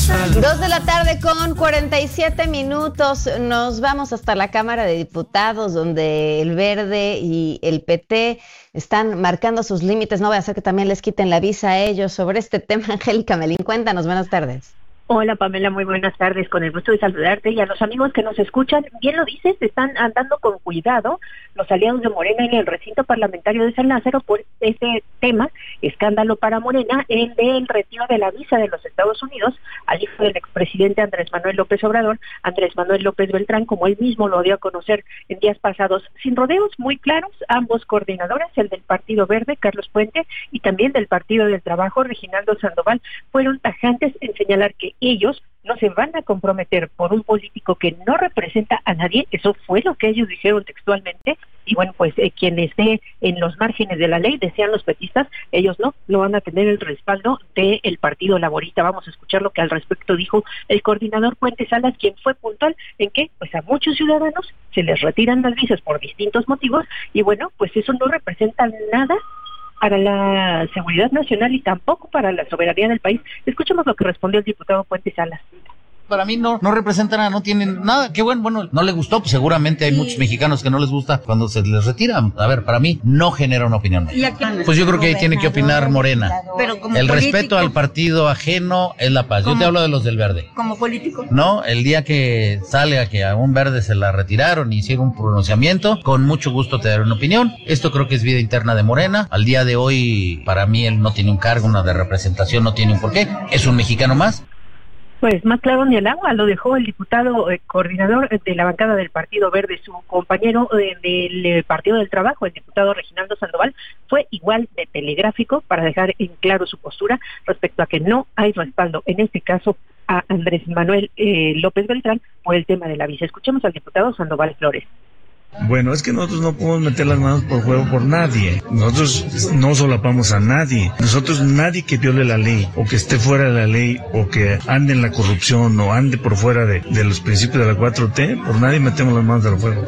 2 de la tarde con 47 minutos. Nos vamos hasta la Cámara de Diputados, donde el Verde y el PT están marcando sus límites. No voy a hacer que también les quiten la visa a ellos. Sobre este tema, Angélica Melín, cuéntanos. Buenas tardes. Hola Pamela, muy buenas tardes, con el gusto de saludarte y a los amigos que nos escuchan. Bien lo dices, están andando con cuidado los aliados de Morena en el recinto parlamentario de San Lázaro por ese tema, escándalo para Morena, el del retiro de la visa de los Estados Unidos al hijo del expresidente Andrés Manuel López Obrador, Andrés Manuel López Beltrán, como él mismo lo dio a conocer en días pasados. Sin rodeos muy claros, ambos coordinadores, el del Partido Verde, Carlos Puente, y también del Partido del Trabajo, Reginaldo Sandoval, fueron tajantes en señalar que ellos no se van a comprometer por un político que no representa a nadie. Eso fue lo que ellos dijeron textualmente, y bueno, pues quien esté en los márgenes de la ley, decían los petistas, ellos no van a tener el respaldo del Partido Laborista. Vamos a escuchar lo que al respecto dijo el coordinador Puente Salas, quien fue puntual en que pues a muchos ciudadanos se les retiran las visas por distintos motivos, y bueno, pues eso no representa nada para la seguridad nacional y tampoco para la soberanía del país. Escuchemos lo que respondió el diputado Puente Salas. Para mí no representa nada, no tienen nada. Qué bueno, no le gustó, pues seguramente hay muchos mexicanos que no les gusta cuando se les retira. A ver, para mí no genera una opinión. Pues yo creo que ahí tiene que opinar Morena. Pero como el político, respeto al partido ajeno es la paz. Yo te hablo de los del Verde. Como político. No, el día que sale a que a un Verde se la retiraron y hicieron un pronunciamiento, con mucho gusto te daré una opinión. Esto creo que es vida interna de Morena. Al día de hoy, para mí él no tiene un cargo, una de representación, no tiene un porqué. Es un mexicano más. Pues más claro ni el agua, lo dejó el diputado coordinador de la bancada del Partido Verde. Su compañero del Partido del Trabajo, el diputado Reginaldo Sandoval, fue igual de telegráfico para dejar en claro su postura respecto a que no hay respaldo, en este caso a Andrés Manuel López Beltrán, por el tema de la visa. Escuchemos al diputado Sandoval Flores. Bueno, es que nosotros no podemos meter las manos por fuego por nadie. Nosotros no solapamos a nadie. Nosotros, nadie que viole la ley, o que esté fuera de la ley, o que ande en la corrupción, o ande por fuera de los principios de la 4T, por nadie metemos las manos al fuego.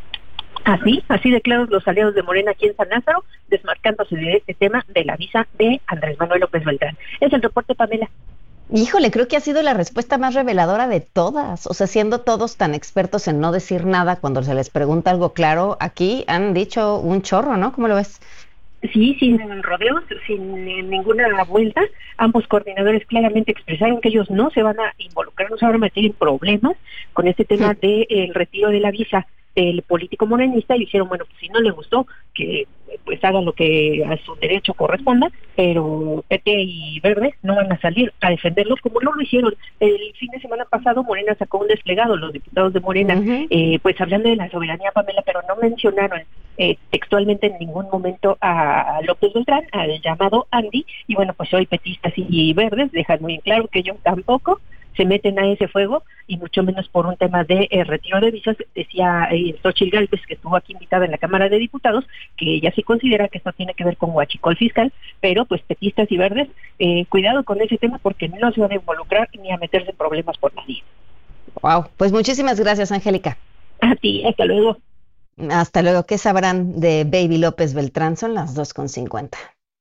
Así de claros los aliados de Morena aquí en San Lázaro, desmarcándose de este tema de la visa de Andrés Manuel López Beltrán. Es el reporte, Pamela. Híjole, creo que ha sido la respuesta más reveladora de todas. O sea, siendo todos tan expertos en no decir nada cuando se les pregunta algo claro, aquí han dicho un chorro, ¿no? ¿Cómo lo ves? Sí, sin rodeos, sin ninguna vuelta. Ambos coordinadores claramente expresaron que ellos no se van a involucrar, no se van a meter en problemas con este tema del retiro de la visa del político morenista, y dijeron, bueno, pues si no le gustó, que pues haga lo que a su derecho corresponda, pero PT y Verde no van a salir a defenderlos como no lo hicieron. El fin de semana pasado Morena sacó un desplegado, los diputados de Morena, pues hablando de la soberanía, Pamela, pero no mencionaron textualmente en ningún momento a López Beltrán, al llamado Andy, y bueno, pues hoy petistas y verdes dejan muy en claro que ellos tampoco se meten a ese fuego, y mucho menos por un tema de retiro de visas. Decía Xochitl Gálvez, que estuvo aquí invitada en la Cámara de Diputados, que ella sí considera que esto tiene que ver con huachicol fiscal, pero pues petistas y verdes, cuidado con ese tema, porque no se van a involucrar ni a meterse en problemas por nadie. Wow, pues muchísimas gracias, Angélica. A ti, hasta luego. Hasta luego. ¿Qué sabrán de Baby López Beltrán? Son las 2:50.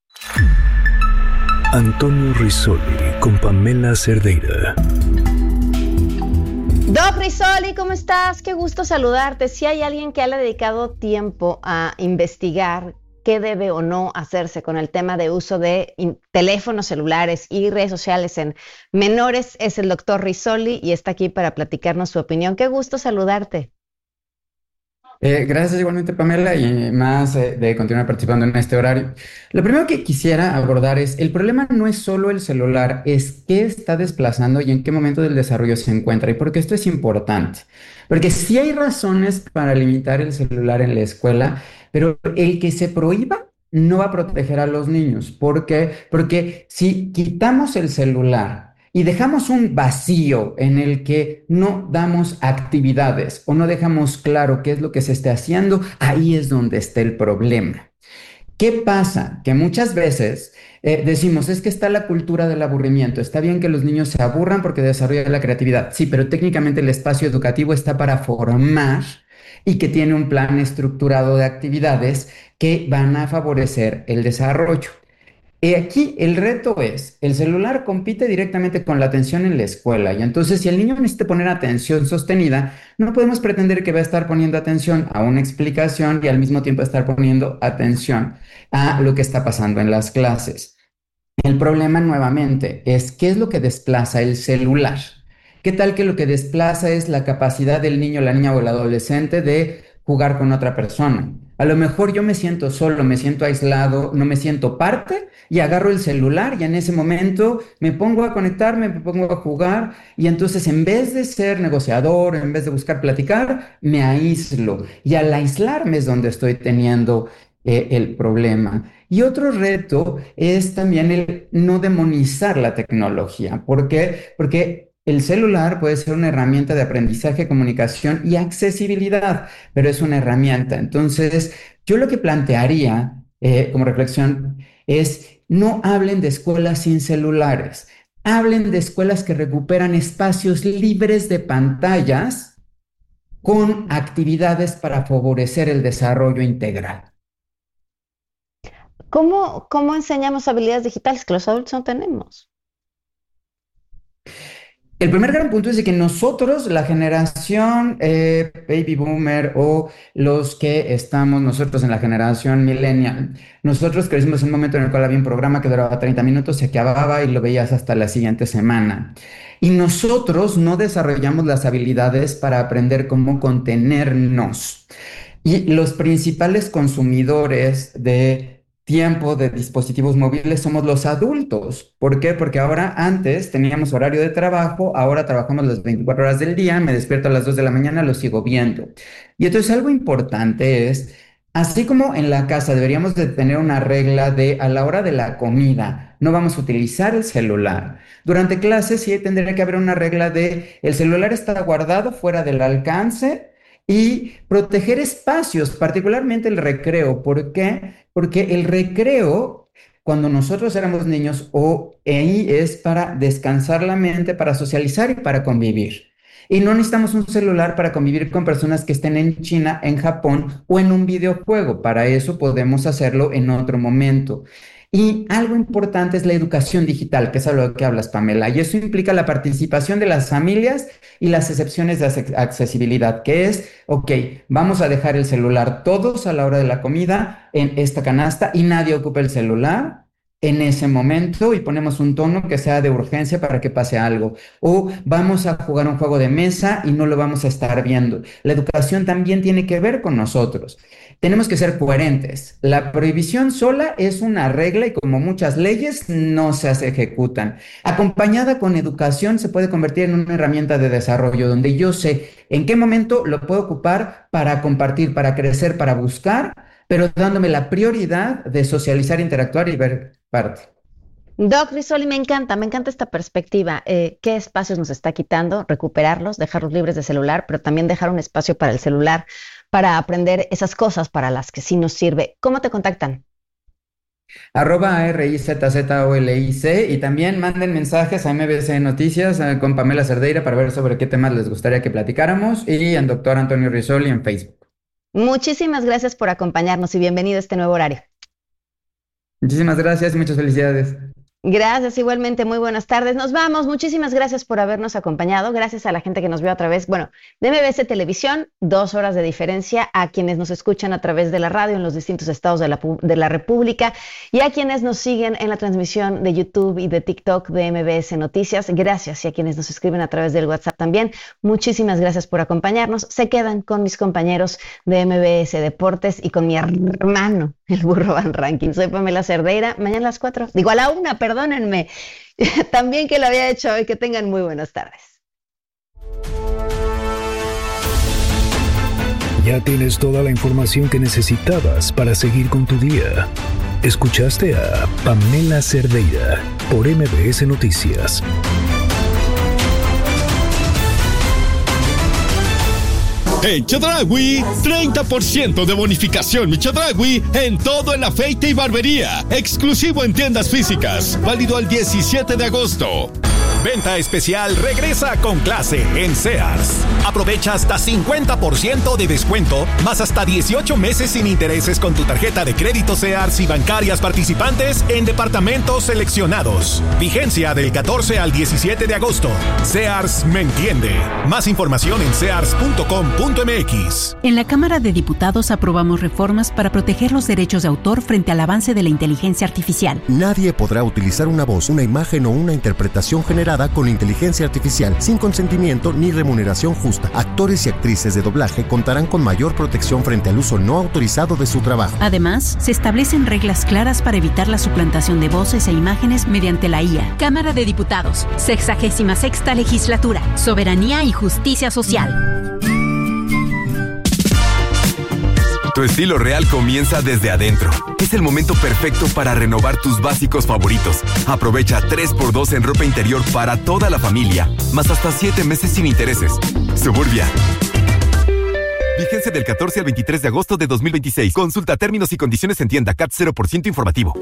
Antonio Risoli con Pamela Cerdeira. Doc Risoli, ¿cómo estás? Qué gusto saludarte. Si hay alguien que le ha dedicado tiempo a investigar qué debe o no hacerse con el tema de uso de teléfonos celulares y redes sociales en menores, es el doctor Risoli, y está aquí para platicarnos su opinión. Qué gusto saludarte. Gracias igualmente, Pamela, y más de continuar participando en este horario. Lo primero que quisiera abordar es, el problema no es solo el celular, es qué está desplazando y en qué momento del desarrollo se encuentra, y porque esto es importante. Porque sí hay razones para limitar el celular en la escuela, pero el que se prohíba no va a proteger a los niños. ¿Por qué? Porque si quitamos el celular y dejamos un vacío en el que no damos actividades o no dejamos claro qué es lo que se está haciendo, ahí es donde está el problema. ¿Qué pasa? Que muchas veces decimos, es que está la cultura del aburrimiento. Está bien que los niños se aburran porque desarrollan la creatividad. Sí, pero técnicamente el espacio educativo está para formar y que tiene un plan estructurado de actividades que van a favorecer el desarrollo. Aquí el reto es, el celular compite directamente con la atención en la escuela y entonces si el niño necesita poner atención sostenida, no podemos pretender que va a estar poniendo atención a una explicación y al mismo tiempo estar poniendo atención a lo que está pasando en las clases. El problema nuevamente es ¿qué es lo que desplaza el celular? ¿Qué tal que lo que desplaza es la capacidad del niño, la niña o el adolescente de jugar con otra persona? A lo mejor yo me siento solo, me siento aislado, no me siento parte y agarro el celular y en ese momento me pongo a conectarme, me pongo a jugar y entonces en vez de ser negociador, en vez de buscar platicar, me aíslo y al aislarme es donde estoy teniendo el problema. Y otro reto es también el no demonizar la tecnología. ¿Por qué? Porque el celular puede ser una herramienta de aprendizaje, comunicación y accesibilidad, pero es una herramienta. Entonces, yo lo que plantearía como reflexión es no hablen de escuelas sin celulares, hablen de escuelas que recuperan espacios libres de pantallas con actividades para favorecer el desarrollo integral. ¿Cómo enseñamos habilidades digitales que los adultos no tenemos? El primer gran punto es de que nosotros, la generación baby boomer o los que estamos nosotros en la generación millennial, nosotros crecimos en un momento en el cual había un programa que duraba 30 minutos, se acababa y lo veías hasta la siguiente semana. Y nosotros no desarrollamos las habilidades para aprender cómo contenernos. Y los principales consumidores de tiempo de dispositivos móviles somos los adultos. ¿Por qué? Porque ahora antes teníamos horario de trabajo, ahora trabajamos las 24 horas del día, me despierto a las 2 de la mañana, lo sigo viendo. Y entonces algo importante es, así como en la casa deberíamos de tener una regla de a la hora de la comida no vamos a utilizar el celular. Durante clases sí tendría que haber una regla de el celular está guardado fuera del alcance y proteger espacios, particularmente el recreo. ¿Por qué? Porque el recreo, cuando nosotros éramos niños, ahí es para descansar la mente, para socializar y para convivir. Y no necesitamos un celular para convivir con personas que estén en China, en Japón o en un videojuego. Para eso podemos hacerlo en otro momento. Y algo importante es la educación digital, que es a lo que hablas, Pamela, y eso implica la participación de las familias y las excepciones de accesibilidad, que es, ok, vamos a dejar el celular todos a la hora de la comida en esta canasta y nadie ocupa el celular en ese momento y ponemos un tono que sea de urgencia para que pase algo. O vamos a jugar un juego de mesa y no lo vamos a estar viendo. La educación también tiene que ver con nosotros. Tenemos que ser coherentes. La prohibición sola es una regla y como muchas leyes no se ejecutan. Acompañada con educación se puede convertir en una herramienta de desarrollo donde yo sé en qué momento lo puedo ocupar para compartir, para crecer, para buscar, pero dándome la prioridad de socializar, interactuar y ver parte. Doc Rizzoli, me encanta esta perspectiva. ¿Qué espacios nos está quitando? Recuperarlos, dejarlos libres de celular, pero también dejar un espacio para el celular, para aprender esas cosas para las que sí nos sirve. ¿Cómo te contactan? @RIZZOLIC y también manden mensajes a MBC Noticias con Pamela Cerdeira para ver sobre qué temas les gustaría que platicáramos y al doctor Antonio Rizzoli en Facebook. Muchísimas gracias por acompañarnos y bienvenido a este nuevo horario. Muchísimas gracias y muchas felicidades. Gracias, igualmente, muy buenas tardes. Nos vamos, muchísimas gracias por habernos acompañado, gracias a la gente que nos vio a través, de MBC Televisión, 2 horas de diferencia, a quienes nos escuchan a través de la radio en los distintos estados de la República y a quienes nos siguen en la transmisión de YouTube y de TikTok de MBS Noticias, gracias, y a quienes nos escriben a través del WhatsApp también, muchísimas gracias por acompañarnos. Se quedan con mis compañeros de MBS Deportes y con mi hermano, el Burro Van Ranking. Soy Pamela Cerdeira, mañana a las 4, a la 1, perdónenme, también que lo había hecho hoy. Que tengan muy buenas tardes. Ya tienes toda la información que necesitabas para seguir con tu día. Escuchaste a Pamela Cerdeira por MBS Noticias. En Chedraui, 30% de bonificación mi Chedraui en todo el afeite y barbería. Exclusivo en tiendas físicas. Válido al 17 de agosto. Venta especial regresa con clase en Sears. Aprovecha hasta 50% de descuento, más hasta 18 meses sin intereses con tu tarjeta de crédito Sears y bancarias participantes en departamentos seleccionados. Vigencia del 14 al 17 de agosto. Sears me entiende. Más información en sears.com.mx. En la Cámara de Diputados aprobamos reformas para proteger los derechos de autor frente al avance de la inteligencia artificial. Nadie podrá utilizar una voz, una imagen o una interpretación generada con inteligencia artificial sin consentimiento ni remuneración justa. Actores y actrices de doblaje contarán con mayor protección frente al uso no autorizado de su trabajo. Además, se establecen reglas claras para evitar la suplantación de voces e imágenes mediante la IA. Cámara de Diputados, 66ª Legislatura, Soberanía y Justicia Social. Tu estilo real comienza desde adentro. Es el momento perfecto para renovar tus básicos favoritos. Aprovecha 3x2 en ropa interior para toda la familia, más hasta 7 meses sin intereses. Suburbia. Vigencia del 14 al 23 de agosto de 2026. Consulta términos y condiciones en tienda. CAT 0% informativo.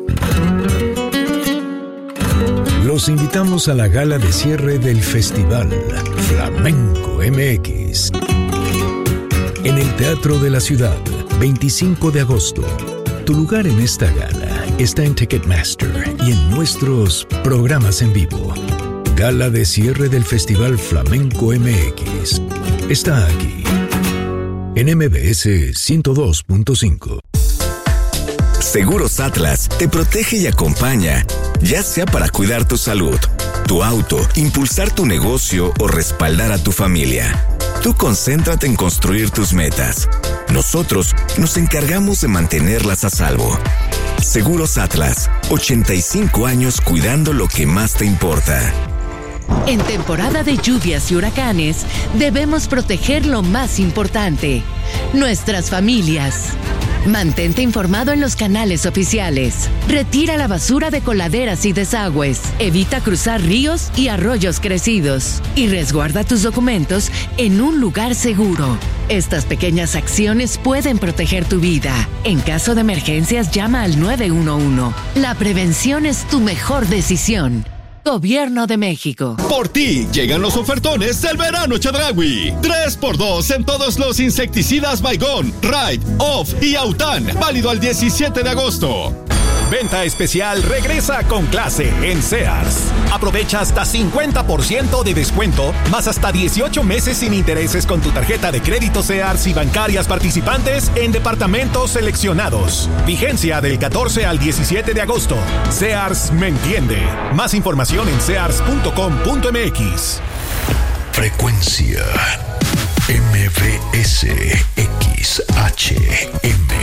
Los invitamos a la gala de cierre del Festival Flamenco MX en el Teatro de la Ciudad, 25 de agosto. Tu lugar en esta gala está en Ticketmaster y en nuestros programas en vivo. Gala de cierre del Festival Flamenco MX. Está aquí, en MBS 102.5. Seguros Atlas te protege y acompaña, ya sea para cuidar tu salud, tu auto, impulsar tu negocio o respaldar a tu familia. Tú concéntrate en construir tus metas. Nosotros nos encargamos de mantenerlas a salvo. Seguros Atlas, 85 años cuidando lo que más te importa. En temporada de lluvias y huracanes, debemos proteger lo más importante, nuestras familias. Mantente informado en los canales oficiales. Retira la basura de coladeras y desagües. Evita cruzar ríos y arroyos crecidos. Y resguarda tus documentos en un lugar seguro. Estas pequeñas acciones pueden proteger tu vida. En caso de emergencias, llama al 911. La prevención es tu mejor decisión. Gobierno de México. Por ti llegan los ofertones del verano Chedraui. 3x2 en todos los insecticidas Baygon, Ride, Off y Autan. Válido al 17 de agosto. Venta especial regresa con clase en Sears. Aprovecha hasta 50% de descuento, más hasta 18 meses sin intereses con tu tarjeta de crédito Sears y bancarias participantes en departamentos seleccionados. Vigencia del 14 al 17 de agosto. Sears me entiende. Más información en sears.com.mx. Frecuencia MBS XHM.